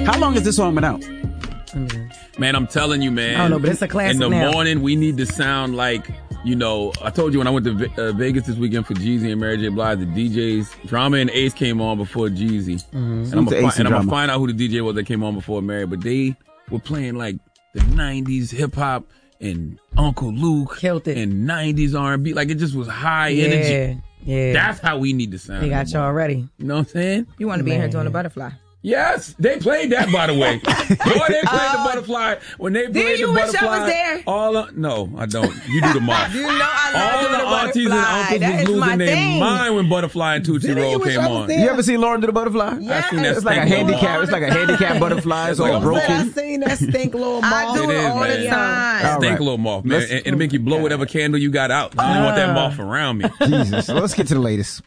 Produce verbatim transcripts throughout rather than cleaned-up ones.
How long has this song been out? Man, I'm telling you, man. I don't know, but it's a classic In the now. morning, we need to sound like, you know, I told you when I went to Ve- uh, Vegas this weekend for Jeezy and Mary J. Blige, the D Js, Drama and Ace came on before Jeezy. Mm-hmm. And I'm going to find out who the D J was that came on before Mary, but they were playing like the nineties hip-hop and Uncle Luke. Killed it. And nineties R and B. Like, it just was high Yeah, energy. yeah. That's how we need to sound. They got you already. You know what I'm saying? You want to be in here doing a butterfly. Yes, they played that, by the way. Boy, they played Uh, the butterfly. When they played do you the wish butterfly. I was there? All of, no, I don't. You do the moth. You know I love All doing the the aunties and butterfly. uncles That was is my losing their thing. mind when Butterfly and Tootsie Didn't Roll you wish came I was on. there? You ever seen Lauren do the butterfly? I seen that It's like a stink handicap. little It's like a handicap butterfly. It's all like a broken. I seen that stink little I moth. do It it, is, all man. the time. All Stink right. little moth, man. Let's- And it'll make you blow whatever candle you got out. I don't want that moth around me. Jesus. So let's get to the latest.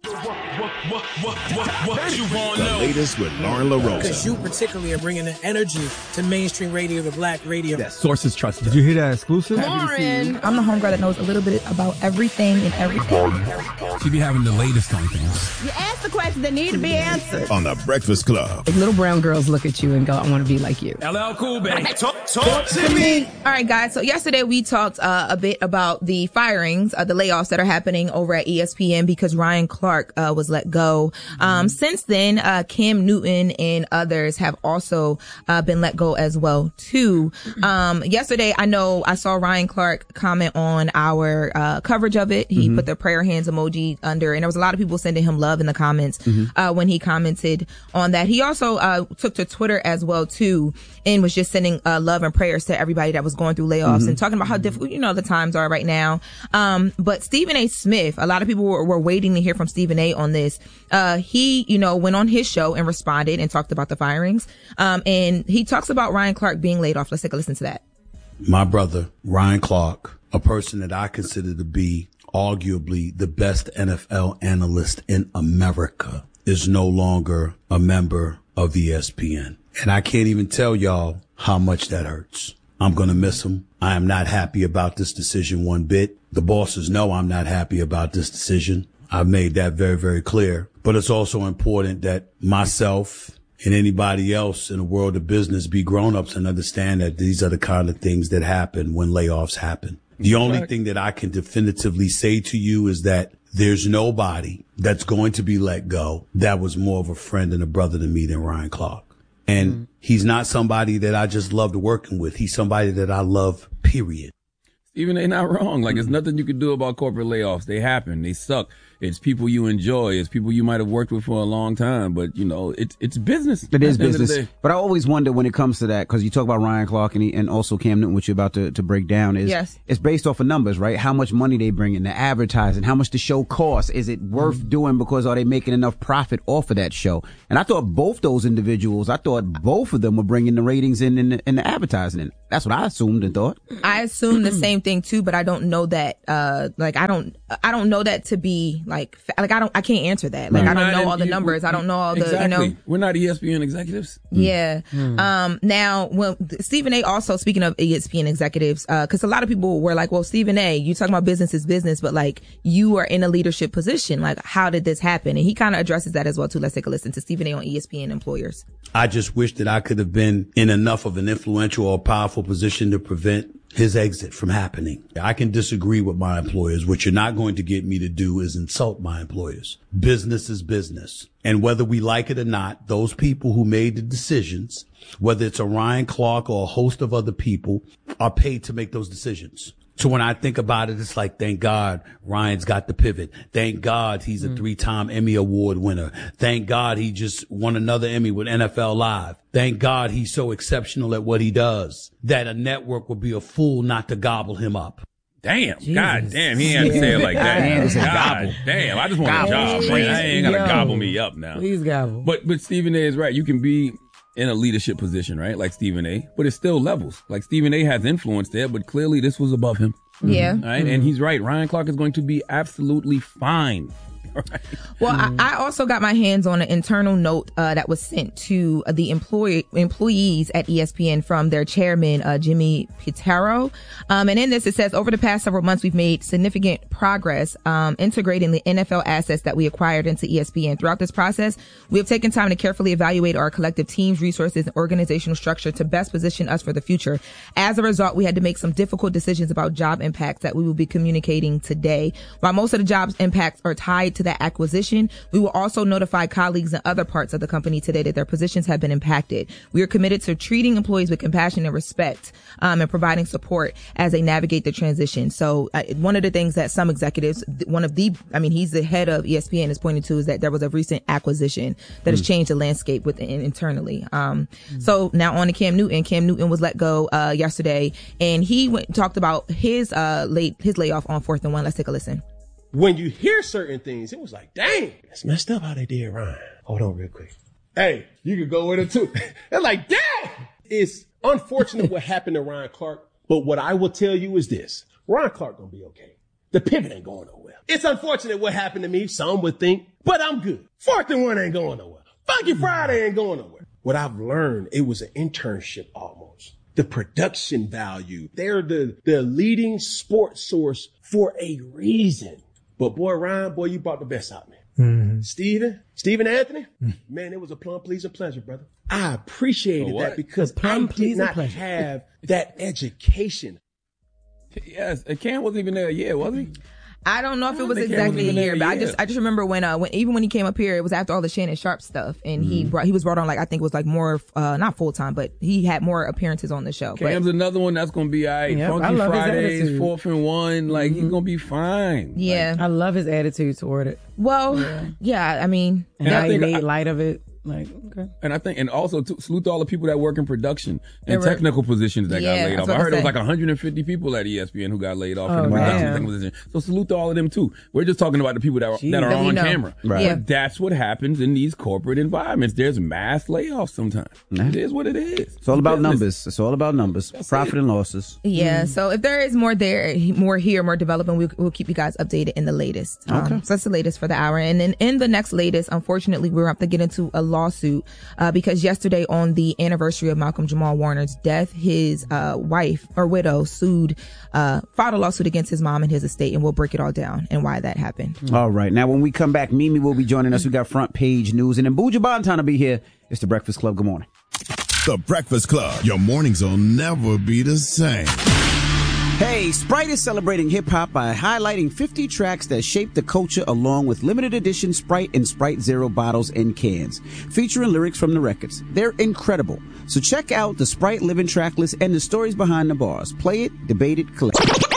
The latest with Lauren LaRosa. Because you particularly are bringing the energy to mainstream radio, the black radio. Yes. Sources trusted. Did you hear that exclusive? Lauren, I'm the homegirl that knows a little bit about everything and everything. She be having the latest on things. You ask the questions that need to be answered. On the Breakfast Club. Like little brown girls look at you and go, I want to be like you. L L Cool, baby. Talk, talk to me. All right, guys. So yesterday we talked uh, a bit about the firings, uh, the layoffs that are happening over at E S P N because Ryan Clark uh, was let go. Um, since then, uh, Cam Newton and others have also uh, been let go as well too. Um, yesterday, I know I saw Ryan Clark comment on our uh, coverage of it. He mm-hmm. put the prayer hands emoji under, and there was a lot of people sending him love in the comments mm-hmm. uh, when he commented on that. He also uh, took to Twitter as well too, and was just sending uh, love and prayers to everybody that was going through layoffs mm-hmm. and talking about how difficult, you know, the times are right now. Um, but Stephen A. Smith, a lot of people were, were waiting to hear from Stephen A. on this. Uh, he, you know, went on his show and responded and talked about the firings. Um, and he talks about Ryan Clark being laid off. Let's take a listen to that. My brother, Ryan Clark, a person that I consider to be arguably the best N F L analyst in America, is no longer a member of E S P N. And I can't even tell y'all how much that hurts. I'm going to miss him. I am not happy about this decision one bit. The bosses know I'm not happy about this decision. I've made that very, very clear. But it's also important that myself and anybody else in the world of business be grown-ups and understand that these are the kind of things that happen when layoffs happen. The only right. thing that I can definitively say to you is that there's nobody that's going to be let go that was more of a friend and a brother to me than Ryan Clark. And mm-hmm. he's not somebody that I just loved working with. He's somebody that I love, period. Even they're not wrong. Like, there's nothing you can do about corporate layoffs. They happen. They suck. It's people you enjoy. It's people you might have worked with for a long time. But, you know, it's it's business. It is business. But I always wonder when it comes to that, because you talk about Ryan Clark and, he, and also Cam Newton, which you're about to, to break down, is yes. it's based off of numbers, right? How much money they bring in, the advertising, how much the show costs. Is it worth mm-hmm. doing because are they making enough profit off of that show? And I thought both those individuals, I thought both of them were bringing the ratings in in the, in the advertising in. That's what I assumed and thought. I assumed the same thing too, but I don't know that. Uh, like I don't, I don't know that to be like, like I don't, I can't answer that. Like right. I don't know all the numbers. I don't know all the, exactly. you know. We're not E S P N executives. Yeah. Mm. Um. Now, well, Stephen A. also speaking of E S P N executives, uh, because a lot of people were like, "Well, Stephen A., you talking about business is business, but like you are in a leadership position. Like, how did this happen?" And he kind of addresses that as well too. Let's take a listen to Stephen A. on E S P N employers. I just wish that I could have been in enough of an influential or powerful position to prevent his exit from happening. I can disagree with my employers. What you're not going to get me to do is insult my employers. Business is business. And whether we like it or not, those people who made the decisions, whether it's a Ryan Clark or a host of other people, are paid to make those decisions. So when I think about it, it's like, thank God Ryan's got the pivot. Thank God he's a mm. three-time Emmy Award winner. Thank God he just won another Emmy with N F L Live. Thank God he's so exceptional at what he does that a network would be a fool not to gobble him up. Damn. Jesus. God damn. He ain't had to say it like that. God, God damn. I just want gobble. a job, man. I ain't got to gobble me up now. Please gobble. But, but Stephen A. is right. You can be in a leadership position, right? Like Stephen A. But it's still levels. Like Stephen A. has influence there, but clearly this was above him. Yeah. Right? Mm-hmm. And he's right. Ryan Clark is going to be absolutely fine. right. Well, mm-hmm. I, I also got my hands on an internal note uh, that was sent to uh, the employee employees at E S P N from their chairman, uh, Jimmy Pitaro. Um, and in this, it says, over the past several months, we've made significant progress um, integrating the N F L assets that we acquired into E S P N. Throughout this process, we have taken time to carefully evaluate our collective teams, resources, and organizational structure to best position us for the future. As a result, we had to make some difficult decisions about job impacts that we will be communicating today. While most of the jobs impacts are tied to that acquisition, we will also notify colleagues in other parts of the company today that their positions have been impacted. We are committed to treating employees with compassion and respect um, and providing support as they navigate the transition. So uh, one of the things that some executives, one of the, I mean, he's the head of E S P N, is pointing to is that there was a recent acquisition that mm. has changed the landscape within internally. Um, mm. So now on to Cam Newton. Cam Newton was let go uh, yesterday, and he went talked about his uh, late his layoff on Fourth and One. Let's take a listen. When you hear certain things, it was like, dang, it's messed up how they did Ryan. Hold on real quick. Hey, you could go with it too. They're like, dang! It's unfortunate what happened to Ryan Clark, but what I will tell you is this. Ryan Clark gonna be okay. The pivot ain't going nowhere. It's unfortunate what happened to me, some would think, but I'm good. Fourth and One ain't going nowhere. Funky Friday ain't going nowhere. What I've learned, it was an internship almost. The production value. They're the, the leading sports source for a reason. But boy, Ryan, boy, you brought the best out, man. Mm-hmm. Steven, Steven Anthony, mm. man, it was a plum pleasing pleasure, brother. I appreciated that because I did not pleasure. have that education. Yes, Cam wasn't even there yet, was he? I don't know if it was exactly a year, but I just I just remember when uh when even when he came up here, it was after all the Shannon Sharp stuff, and mm. he brought he was brought on like I think it was like more uh not full time, but he had more appearances on the show. Cam's but, another one that's gonna be all right. Yep, Funky Fridays, Fourth and One, like mm-hmm. he's gonna be fine. Yeah, like, I love his attitude toward it. Well, yeah, yeah I mean, and yeah, I he made I, light of it. Like, okay. And I think, and also to salute to all the people that work in production and were, technical positions that yeah, got laid off. I heard it was like one hundred fifty people at E S P N who got laid off oh, in the production position. So salute to all of them too. We're just talking about the people that are, that are on know. camera. Right. Yeah. But that's what happens in these corporate environments. There's mass layoffs sometimes. Mm-hmm. It is what it is. It's all about business. numbers. It's all about numbers. That's Profit it. and losses. Yeah. Mm-hmm. So if there is more there, more here, more development, we'll, we'll keep you guys updated in the latest. Um, okay. So that's the latest for the hour. And then in the next latest, unfortunately, we're up to get into a lawsuit. Uh, because yesterday on the anniversary of Malcolm Jamal Warner's death, his uh, wife or widow sued, uh, filed a lawsuit against his mom and his estate, and we'll break it all down and why that happened. Mm-hmm. All right. Now, when we come back, Mimi will be joining us. We got front page news, and then Buju Banton will be here. It's the Breakfast Club. Good morning. The Breakfast Club. Your mornings will never be the same. Hey, Sprite is celebrating hip-hop by highlighting fifty tracks that shaped the culture along with limited edition Sprite and Sprite Zero bottles and cans, featuring lyrics from the records. They're incredible. So check out the Sprite Living track list and the stories behind the bars. Play it, debate it, collect it.